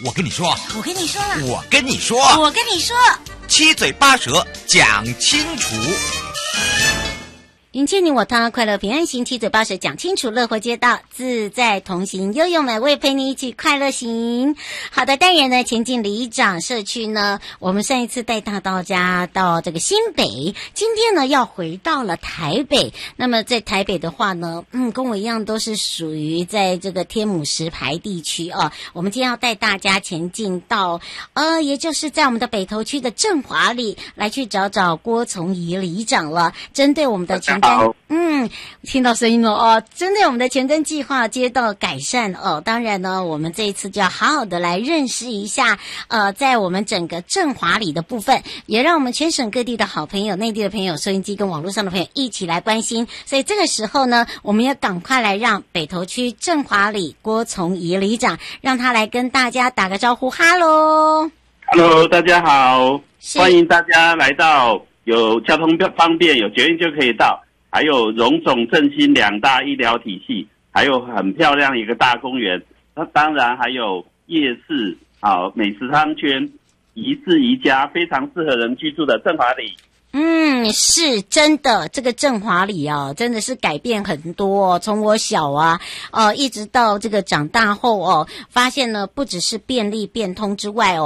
我跟你说， 我跟你说了， 我跟你说， 我跟你说， 七嘴八舌讲清楚。 迎接你我他，快乐平安行，七嘴八舌讲清楚，乐活街道自在同行，悠悠美味陪你一起快乐行。好的，单元呢，前进里长社区呢，我们上一次带大家到这个新北，今天呢要回到了台北。那么在台北的话呢，跟我一样都是属于在这个天母石牌地区哦。我们今天要带大家前进到也就是在我们的北投区的振华里来去找找郭从仪里长了，针对我们的前好， 听到声音了哦。针对我们的前瞻计划街道改善哦，当然呢，我们这一次就要好好的来认识一下在我们整个振华里的部分，也让我们全省各地的好朋友、内地的朋友、收音机跟网络上的朋友一起来关心。所以这个时候呢，我们要赶快来让北投区振华里郭从仪里长，让他来跟大家打个招呼。哈喽 Hello， 大家好，欢迎大家来到有交通方便、有捷运就可以到，还有荣总振兴两大医疗体系，还有很漂亮一个大公园，那当然还有夜市、美食商圈、宜室宜家，非常适合人居住的振华里。 是真的，这个振华里啊，真的是改变很多哦。从我小一直到这个长大后哦，发现呢，不只是便利变通之外哦。